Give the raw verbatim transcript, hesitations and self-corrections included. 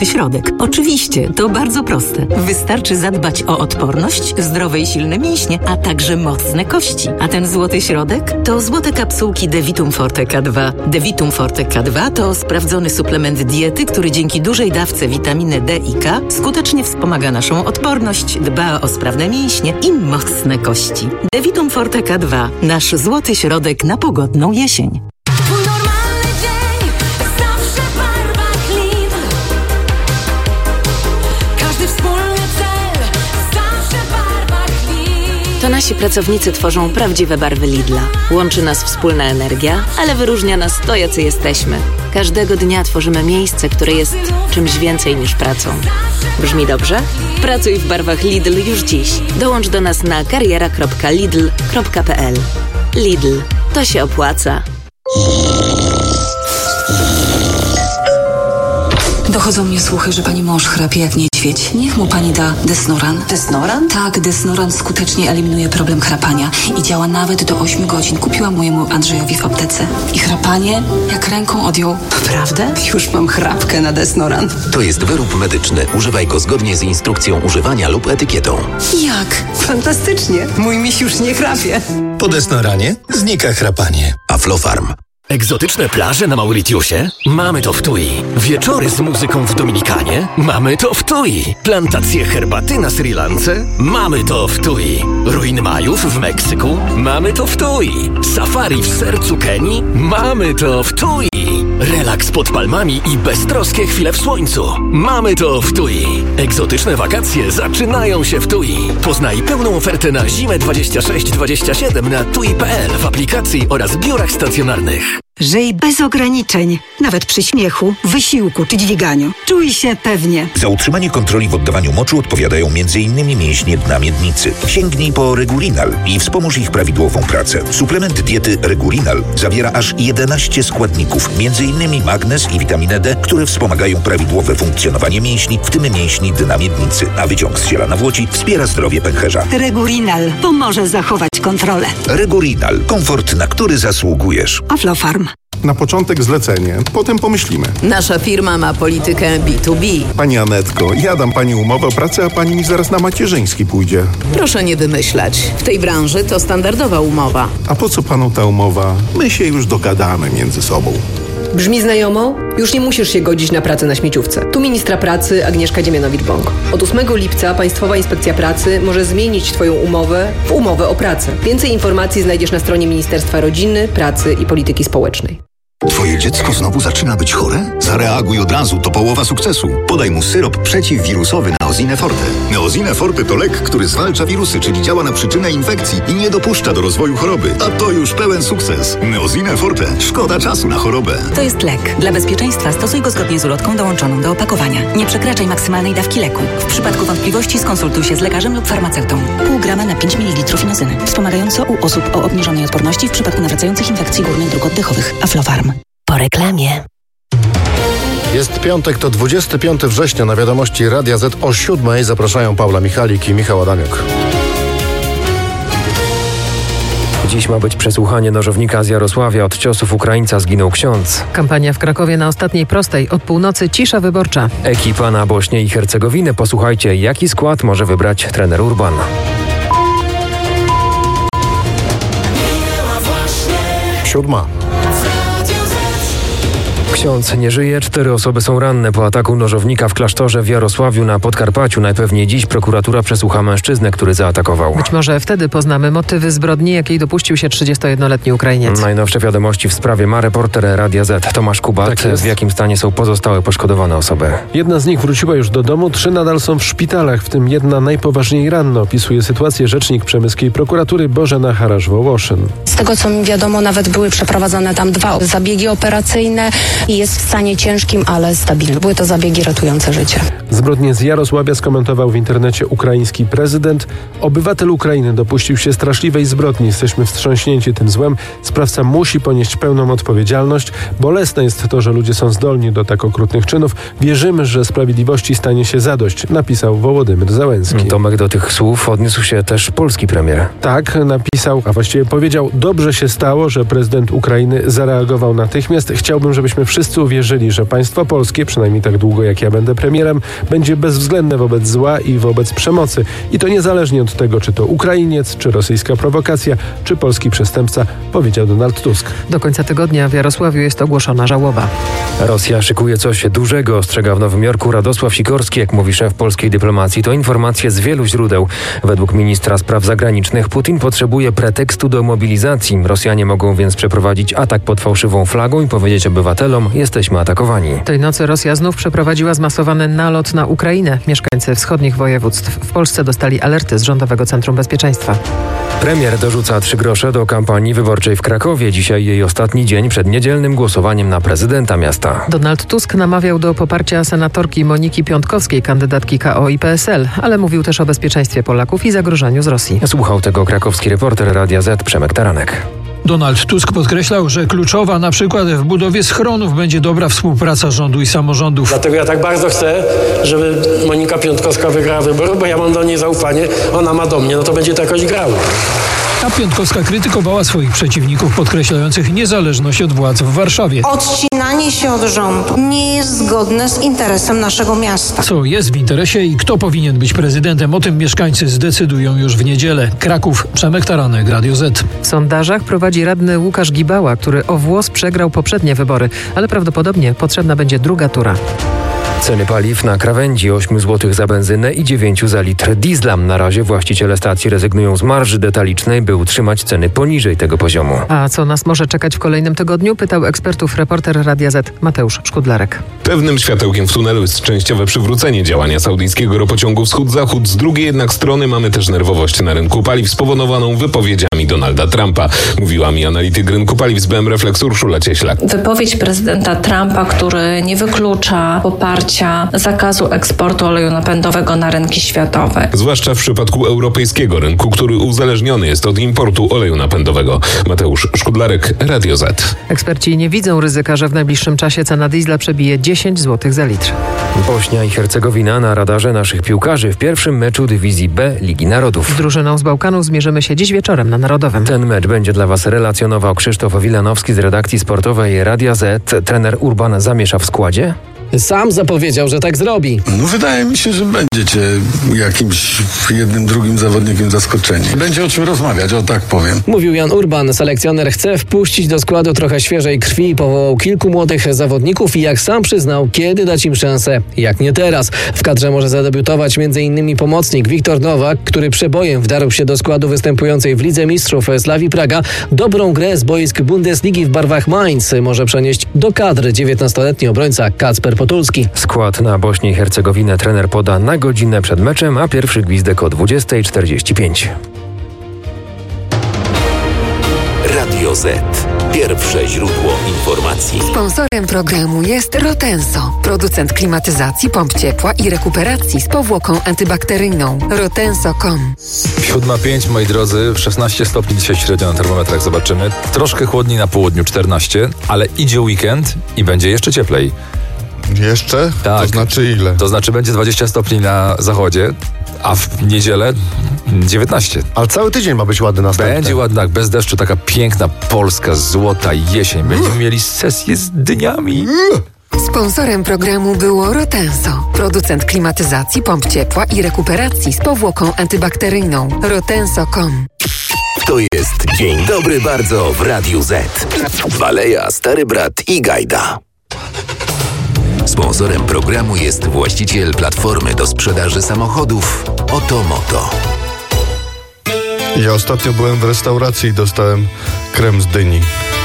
Środek. Oczywiście, to bardzo proste. Wystarczy zadbać o odporność, zdrowe i silne mięśnie, a także mocne kości. A ten złoty środek to złote kapsułki Devitum Forte K dwa. Devitum Forte K dwa to sprawdzony suplement diety, który dzięki dużej dawce witaminy D i K skutecznie wspomaga naszą odporność, dba o sprawne mięśnie i mocne kości. Devitum Forte K dwa. Nasz złoty środek na pogodną jesień. To nasi pracownicy tworzą prawdziwe barwy Lidla. Łączy nas wspólna energia, ale wyróżnia nas to, jacy jesteśmy. Każdego dnia tworzymy miejsce, które jest czymś więcej niż pracą. Brzmi dobrze? Pracuj w barwach Lidl już dziś. Dołącz do nas na kariera kropka lidl kropka p l. Lidl. To się opłaca. Dochodzą mnie słuchy, że pani mąż chrapie jak niedźwiedź. Niech mu pani da Desnoran. Desnoran? Tak, Desnoran skutecznie eliminuje problem chrapania i działa nawet do ośmiu godzin. Kupiłam mojemu Andrzejowi w aptece. I chrapanie jak ręką odjął. Naprawdę? Już mam chrapkę na Desnoran. To jest wyrób medyczny. Używaj go zgodnie z instrukcją używania lub etykietą. Jak? Fantastycznie. Mój miś już nie chrapie. Po Desnoranie znika chrapanie. Aflofarm. Egzotyczne plaże na Mauritiusie? Mamy to w Tui. Wieczory z muzyką w Dominikanie? Mamy to w Tui. Plantacje herbaty na Sri Lance? Mamy to w Tui. Ruiny Majów w Meksyku? Mamy to w Tui. Safari w sercu Kenii? Mamy to w Tui. Relaks pod palmami i beztroskie chwile w słońcu? Mamy to w Tui. Egzotyczne wakacje zaczynają się w Tui. Poznaj pełną ofertę na zimę dwadzieścia sześć dwadzieścia siedem na tui kropka p l w aplikacji oraz biurach stacjonarnych. Żyj bez ograniczeń, nawet przy śmiechu, wysiłku czy dźwiganiu. Czuj się pewnie. Za utrzymanie kontroli w oddawaniu moczu odpowiadają między innymi mięśnie dna miednicy. Sięgnij po Regulinal i wspomóż ich prawidłową pracę. Suplement diety Regulinal zawiera aż jedenaście składników, między innymi magnez i witaminę D, które wspomagają prawidłowe funkcjonowanie mięśni, w tym mięśni dna miednicy, a wyciąg z ziela nawłoci wspiera zdrowie pęcherza. Regulinal pomoże zachować kontrolę. Regulinal. Komfort, na który zasługujesz. Aflofarm. Na początek zlecenie, potem pomyślimy. Nasza firma ma politykę B dwa B. Pani Anetko, ja dam pani umowę o pracę, a pani mi zaraz na macierzyński pójdzie. Proszę nie wymyślać. W tej branży to standardowa umowa. A po co panu ta umowa? My się już dogadamy między sobą. Brzmi znajomo? Już nie musisz się godzić na pracę na śmieciówce. Tu ministra pracy Agnieszka Dziemianowicz-Bąk. Od ósmego lipca Państwowa Inspekcja Pracy może zmienić Twoją umowę w umowę o pracę. Więcej informacji znajdziesz na stronie Ministerstwa Rodziny, Pracy i Polityki Społecznej. Twoje dziecko znowu zaczyna być chore? Zareaguj od razu, to połowa sukcesu. Podaj mu syrop przeciwwirusowy Neosine Forte. Neosine Forte to lek, który zwalcza wirusy, czyli działa na przyczynę infekcji i nie dopuszcza do rozwoju choroby. A to już pełen sukces. Neosine Forte. Szkoda czasu na chorobę. To jest lek. Dla bezpieczeństwa stosuj go zgodnie z ulotką dołączoną do opakowania. Nie przekraczaj maksymalnej dawki leku. W przypadku wątpliwości skonsultuj się z lekarzem lub farmaceutą. Pół grama na pięć mililitrów inozyny. Wspomagająco u osób o obniżonej odporności w przypadku nawracających infekcji górnych dróg oddechowych. Aflofarm. Po reklamie. Jest piątek, to dwudziestego piątego września. Na wiadomości Radia Z o siódmej zapraszają Paula Michalik i Michał Adamiuk. Dziś ma być przesłuchanie nożownika z Jarosławia. Od ciosów Ukraińca zginął ksiądz. Kampania w Krakowie na ostatniej prostej. Od północy cisza wyborcza. Ekipa na Bośnię i Hercegowinę. Posłuchajcie, jaki skład może wybrać trener Urban. Siódma. Ksiądz nie żyje, cztery osoby są ranne po ataku nożownika w klasztorze w Jarosławiu na Podkarpaciu. Najpewniej dziś prokuratura przesłucha mężczyznę, który zaatakował. Być może wtedy poznamy motywy zbrodni, jakiej dopuścił się trzydziestojednoletni Ukrainiec. Najnowsze wiadomości w sprawie ma reporter Radia Z Tomasz Kubat. Tak, w jakim stanie są pozostałe poszkodowane osoby? Jedna z nich wróciła już do domu, trzy nadal są w szpitalach, w tym jedna najpoważniej ranna. Opisuje sytuację rzecznik przemyskiej prokuratury Bożena Harasz-Wołoszyn. Z tego co mi wiadomo, nawet były przeprowadzane tam dwa zabiegi operacyjne i jest w stanie ciężkim, ale stabilnym. Były to zabiegi ratujące życie. Zbrodnię z Jarosławia skomentował w internecie ukraiński prezydent. Obywatel Ukrainy dopuścił się straszliwej zbrodni. Jesteśmy wstrząśnięci tym złem. Sprawca musi ponieść pełną odpowiedzialność. Bolesne jest to, że ludzie są zdolni do tak okrutnych czynów. Wierzymy, że sprawiedliwości stanie się zadość, napisał Wołodymyr Zełenski. Tomek, do tych słów odniósł się też polski premier. Tak, napisał, a właściwie powiedział: do Dobrze się stało, że prezydent Ukrainy zareagował natychmiast. Chciałbym, żebyśmy wszyscy uwierzyli, że państwo polskie, przynajmniej tak długo jak ja będę premierem, będzie bezwzględne wobec zła i wobec przemocy. I to niezależnie od tego, czy to Ukrainiec, czy rosyjska prowokacja, czy polski przestępca, powiedział Donald Tusk. Do końca tygodnia w Jarosławiu jest ogłoszona żałoba. Rosja szykuje coś dużego, ostrzega w Nowym Jorku Radosław Sikorski, jak mówi szef polskiej dyplomacji. To informacje z wielu źródeł. Według ministra spraw zagranicznych Putin potrzebuje pretekstu do mobilizacji. Rosjanie mogą więc przeprowadzić atak pod fałszywą flagą i powiedzieć obywatelom: jesteśmy atakowani. Tej nocy Rosja znów przeprowadziła zmasowany nalot na Ukrainę. Mieszkańcy wschodnich województw w Polsce dostali alerty z Rządowego Centrum Bezpieczeństwa. Premier dorzuca trzy grosze do kampanii wyborczej w Krakowie. Dzisiaj jej ostatni dzień przed niedzielnym głosowaniem na prezydenta miasta. Donald Tusk namawiał do poparcia senatorki Moniki Piątkowskiej, kandydatki K O i P S L, ale mówił też o bezpieczeństwie Polaków i zagrożeniu z Rosji. Słuchał tego krakowski reporter Radia Z Przemek Taranek. Donald Tusk podkreślał, że kluczowa na przykład w budowie schronów będzie dobra współpraca rządu i samorządów. Dlatego ja tak bardzo chcę, żeby Monika Piątkowska wygrała wybory, bo ja mam do niej zaufanie, ona ma do mnie, no to będzie to jakoś grało. A Piątkowska krytykowała swoich przeciwników, podkreślających niezależność od władz w Warszawie. Odcinanie się od rządu nie jest zgodne z interesem naszego miasta. Co jest w interesie i kto powinien być prezydentem, o tym mieszkańcy zdecydują już w niedzielę. Kraków, Przemek Taranek, Radio Z. W sondażach prowadzi radny Łukasz Gibała, który o włos przegrał poprzednie wybory, ale prawdopodobnie potrzebna będzie druga tura. Ceny paliw na krawędzi: osiem złotych za benzynę i dziewięć za litr diesla. Na razie właściciele stacji rezygnują z marży detalicznej, by utrzymać ceny poniżej tego poziomu. A co nas może czekać w kolejnym tygodniu? Pytał ekspertów reporter Radia Z Mateusz Szkudlarek. Pewnym światełkiem w tunelu jest częściowe przywrócenie działania saudyjskiego ropociągu wschód-zachód. Z drugiej jednak strony mamy też nerwowość na rynku paliw spowodowaną wypowiedziami Donalda Trumpa. Mówiła mi analityk rynku paliw z B M Reflex Urszula Cieślak. Wypowiedź prezydenta Trumpa, który nie wyklucza poparcia zakazu eksportu oleju napędowego na rynki światowe. Zwłaszcza w przypadku europejskiego rynku, który uzależniony jest od importu oleju napędowego. Mateusz Szkudlarek, Radio Z. Eksperci nie widzą ryzyka, że w najbliższym czasie cena diesla przebije dziesięć złotych za litr. Bośnia i Hercegowina na radarze naszych piłkarzy w pierwszym meczu dywizji B Ligi Narodów. Z drużyną z Bałkanów zmierzymy się dziś wieczorem na Narodowym. Ten mecz będzie dla Was relacjonował Krzysztof Wilanowski z redakcji sportowej Radia Z. Trener Urban zamiesza w składzie? Sam zapowiedział, że tak zrobi. No wydaje mi się, że będziecie jakimś jednym, drugim zawodnikiem zaskoczeni. Będzie o czym rozmawiać, o tak powiem. Mówił Jan Urban. Selekcjoner chce wpuścić do składu trochę świeżej krwi. Powołał kilku młodych zawodników i jak sam przyznał, kiedy dać im szansę, jak nie teraz. W kadrze może zadebiutować m.in. pomocnik Wiktor Nowak, który przebojem wdarł się do składu występującej w Lidze Mistrzów Slavii Praga. Dobrą grę z boisk Bundesligi w barwach Mainz może przenieść do kadry dziewiętnastoletni obrońca Kacper Potulski. Skład na Bośnię i Hercegowinę trener poda na godzinę przed meczem, a pierwszy gwizdek o dwudziesta czterdzieści pięć. Radio Z. Pierwsze źródło informacji. Sponsorem programu jest Rotenso, producent klimatyzacji, pomp ciepła i rekuperacji z powłoką antybakteryjną. rotenso kropka com. Siódma pięć, moi drodzy, szesnaście stopni dzisiaj średnio na termometrach, zobaczymy. Troszkę chłodniej na południu, czternaście, ale idzie weekend i będzie jeszcze cieplej. Jeszcze? Tak. To znaczy ile? To znaczy będzie dwadzieścia stopni na zachodzie, a w niedzielę dziewiętnaście. Ale cały tydzień ma być ładny następny. Będzie ładny, tak, bez deszczu, taka piękna polska, złota jesień. Będziemy mieli sesję z dyniami. Sponsorem programu było Rotenso, producent klimatyzacji, pomp ciepła i rekuperacji z powłoką antybakteryjną. rotenso kropka com. To jest Dzień Dobry Bardzo w Radiu Z. Baleja, Stary Brat i Gajda. Sponsorem programu jest właściciel platformy do sprzedaży samochodów Otomoto. Ja ostatnio byłem w restauracji i dostałem krem z dyni.